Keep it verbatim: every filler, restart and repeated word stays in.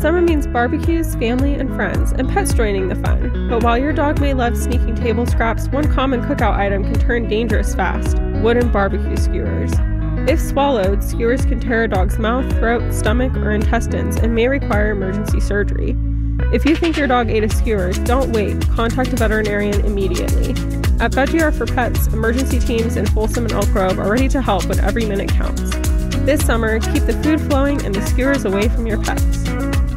Summer means barbecues, family, and friends, and pets joining the fun. But while your dog may love sneaking table scraps, one common cookout item can turn dangerous fast: wooden barbecue skewers. If swallowed, skewers can tear a dog's mouth, throat, stomach, or intestines and may require emergency surgery. If you think your dog ate a skewer, don't wait. Contact a veterinarian immediately. At Veggie R for Pets, emergency teams in Folsom and Elk Grove are ready to help when every minute counts. This summer, keep the food flowing and the skewers away from your pets.